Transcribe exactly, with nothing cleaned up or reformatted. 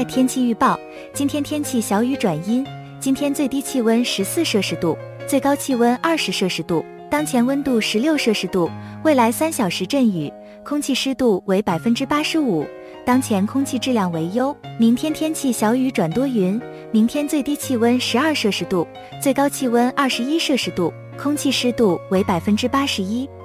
天气预报，今天天气小雨转阴，今天最低气温十四摄氏度，最高气温二十摄氏度，当前温度十六摄氏度，未来三小时阵雨，空气湿度为百分之八十五，当前空气质量为优。明天天气小雨转多云，明天最低气温十二摄氏度，最高气温二十一摄氏度，空气湿度为百分之八十一。